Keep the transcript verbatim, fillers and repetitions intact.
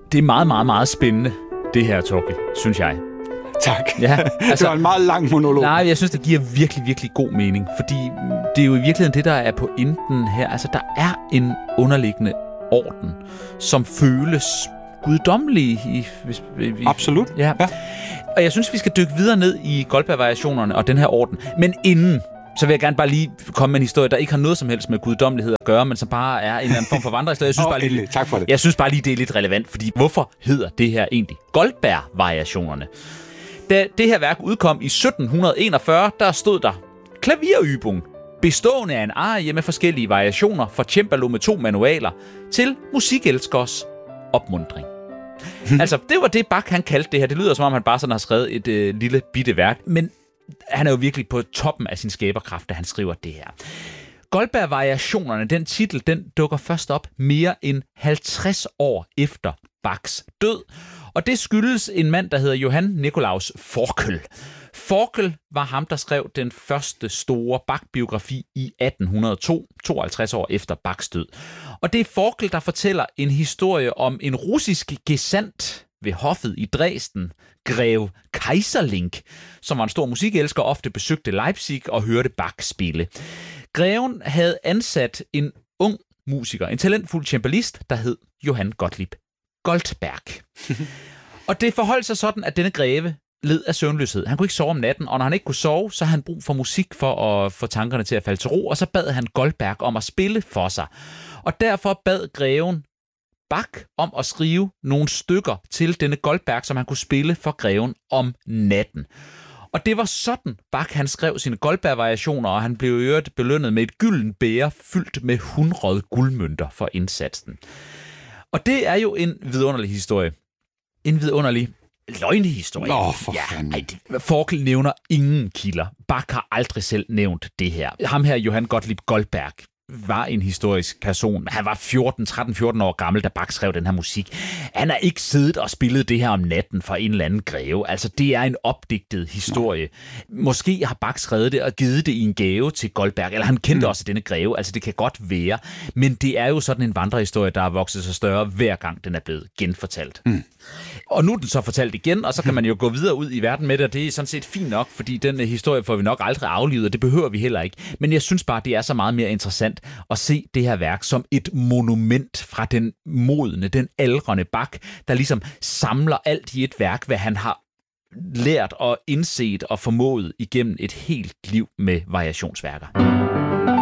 Det er meget, meget, meget spændende, det her, Torkild, synes jeg. Tak. Ja, altså, det var en meget lang monolog. Nej, jeg synes, det giver virkelig, virkelig god mening, fordi det er jo i virkeligheden det, der er pointen her. Altså, der er en underliggende orden, som føles guddommelig. I, hvis, vi, Absolut. Ja. ja. Og jeg synes, vi skal dykke videre ned i Goldberg-variationerne og den her orden. Men inden, så vil jeg gerne bare lige komme med en historie, der ikke har noget som helst med guddommelighed at gøre, men som bare er en eller anden form for vandrehistorie. Jeg synes, oh, bare lige, tak for det. Jeg synes bare lige, det er lidt relevant, fordi hvorfor hedder det her egentlig Goldberg-variationerne? Da det her værk udkom i sytten enogfyrre, der stod der klaverübung, bestående af en arie med forskellige variationer for cembalo med to manualer til musikelskers opmuntring. Altså, det var det Bach, han kaldte det her. Det lyder, som om han bare sådan har skrevet et øh, lille bitte værk, men han er jo virkelig på toppen af sin skaberkraft, da han skriver det her. Goldberg-variationerne, den titel, den dukker først op mere end halvtreds år efter Bachs død, og det skyldes en mand, der hedder Johann Nikolaus Forkel. Forkel var ham, der skrev den første store Bach-biografi i atten hundrede og to, tooghalvtreds år efter Bachs død. Og det er Forkel, der fortæller en historie om en russisk gesandt ved hoffet i Dresden, grev Kaiserling, som var en stor musikelsker, ofte besøgte Leipzig og hørte Bach spille. Greven havde ansat en ung musiker, en talentfuld cembalist, der hed Johann Gottlieb Goldberg. Og det forholdt sig sådan, at denne greve led af søvnløshed. Han kunne ikke sove om natten, og når han ikke kunne sove, så havde han brug for musik for at få tankerne til at falde til ro, og så bad han Goldberg om at spille for sig. Og derfor bad greven Bach om at skrive nogle stykker til denne Goldberg, som han kunne spille for greven om natten. Og det var sådan, Bach han skrev sine Goldberg-variationer, og han blev i øvrigt belønnet med et gylden bæger fyldt med hundrede guldmønter for indsatsen. Og det er jo en vidunderlig historie. En vidunderlig løgnehistorie. Nå, for fanden. Ja, Forkel nævner ingen kilder. Bach har aldrig selv nævnt det her. Ham her, Johann Gottlieb Goldberg, var en historisk person. Han var fjorten, tretten fjorten år gammel, da Bach skrev den her musik. Han har ikke siddet og spillet det her om natten for en eller anden greve. Altså, det er en opdigtet historie. Nej. Måske har Bach skrevet det og givet det i en gave til Goldberg, eller han kendte mm. også denne greve. Altså, det kan godt være. Men det er jo sådan en vandrehistorie, der er vokset sig større, hver gang den er blevet genfortalt. Mm. Og nu er den så fortalt igen, og så kan man jo gå videre ud i verden med det, og det er sådan set fint nok, fordi den historie får vi nok aldrig aflivet, og det behøver vi heller ikke. Men jeg synes bare, det er så meget mere interessant at se det her værk som et monument fra den modne, den aldrende Bach, der ligesom samler alt i et værk, hvad han har lært og indset og formået igennem et helt liv med variationsværker.